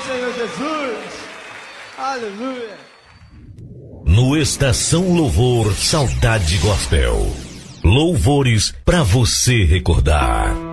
Senhor Jesus. Aleluia. No Estação Louvor Saudade Gospel. Louvores para você recordar.